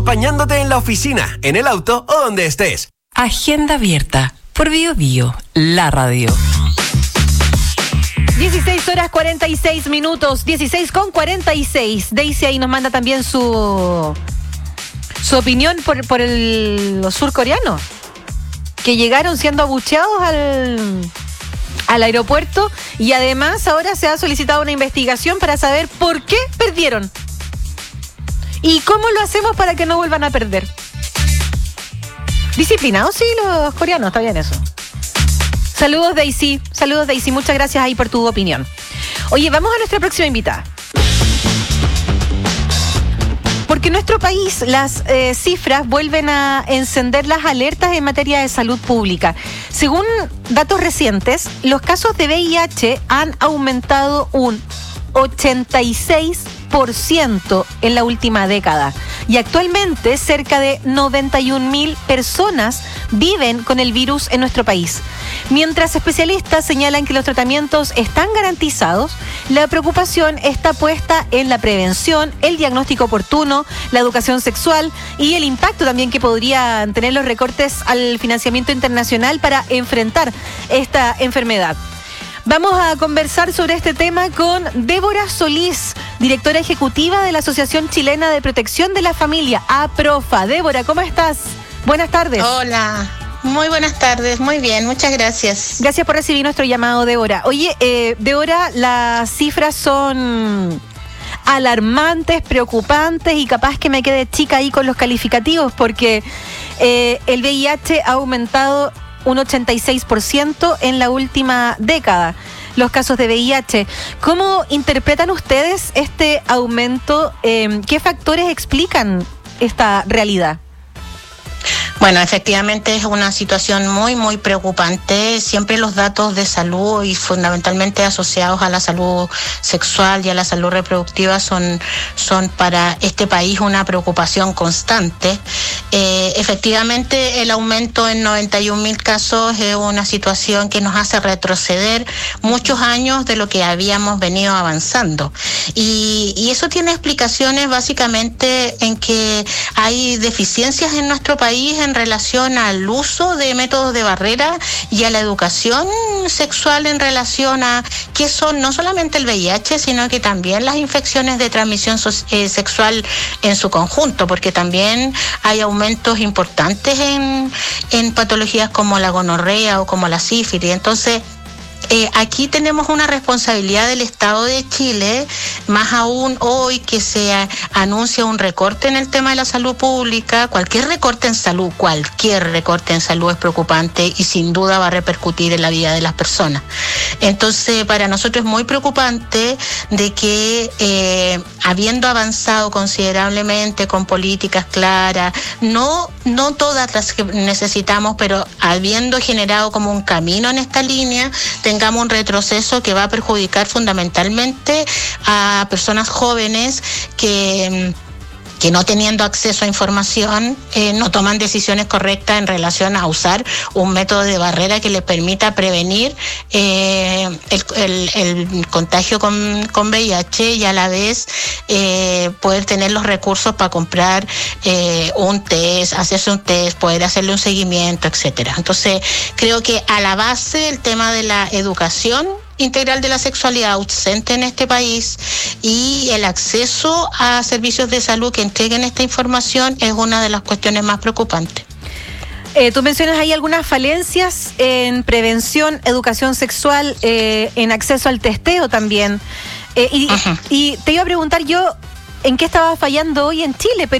Acompañándote en la oficina, en el auto o donde estés. Agenda abierta por Bio Bio, la radio. 16:46, 16:46. Daisy ahí nos manda también su opinión por los surcoreanos, que llegaron siendo abucheados al aeropuerto, y además ahora se ha solicitado una investigación para saber por qué perdieron y cómo lo hacemos para que no vuelvan a perder. Disciplinados, sí, los coreanos, está bien eso. Saludos Daisy, muchas gracias ahí por tu opinión. Oye, vamos a nuestra próxima invitada. Porque en nuestro país las cifras vuelven a encender las alertas en materia de salud pública. Según datos recientes, los casos de VIH han aumentado un 86% en la última década, y actualmente cerca de 91.000 personas viven con el virus en nuestro país. Mientras especialistas señalan que los tratamientos están garantizados, la preocupación está puesta en la prevención, el diagnóstico oportuno, la educación sexual y el impacto también que podrían tener los recortes al financiamiento internacional para enfrentar esta enfermedad. Vamos a conversar sobre este tema con Débora Solís, directora ejecutiva de la Asociación Chilena de Protección de la Familia, APROFA. Débora, ¿cómo estás? Buenas tardes. Hola, muy buenas tardes, muy bien, muchas gracias. Gracias por recibir nuestro llamado, Débora. Oye, Débora, las cifras son alarmantes, preocupantes, y capaz que me quede chica ahí con los calificativos, porque el VIH ha aumentado un 86% en la última década, los casos de VIH. ¿Cómo interpretan ustedes este aumento? ¿Qué factores explican esta realidad? Bueno, efectivamente es una situación muy, muy preocupante. Siempre los datos de salud, y fundamentalmente asociados a la salud sexual y a la salud reproductiva, son para este país una preocupación constante. Efectivamente, el aumento en 91.000 casos es una situación que nos hace retroceder muchos años de lo que habíamos venido avanzando. Y eso tiene explicaciones básicamente en que hay deficiencias en nuestro país en relación al uso de métodos de barrera y a la educación sexual en relación a qué son no solamente el VIH, sino que también las infecciones de transmisión sexual en su conjunto, porque también hay aumentos importantes en patologías como la gonorrea o como la sífilis. Entonces, aquí tenemos una responsabilidad del Estado de Chile, más aún hoy que se anuncia un recorte en el tema de la salud pública. Cualquier recorte en salud es preocupante y sin duda va a repercutir en la vida de las personas. Entonces, para nosotros es muy preocupante de que habiendo avanzado considerablemente con políticas claras, no todas las que necesitamos, pero habiendo generado como un camino en esta línea, tengamos un retroceso que va a perjudicar fundamentalmente a personas jóvenes que no teniendo acceso a información, no toman decisiones correctas en relación a usar un método de barrera que les permita prevenir el contagio con VIH, y a la vez poder tener los recursos para comprar un test, hacerse un test, poder hacerle un seguimiento, etcétera. Entonces, creo que a la base el tema de la educación integral de la sexualidad ausente en este país y el acceso a servicios de salud que entreguen esta información es una de las cuestiones más preocupantes. Tú mencionas ahí algunas falencias en prevención, educación sexual, en acceso al testeo también. Y te iba a preguntar yo en qué estaba fallando hoy en Chile, pero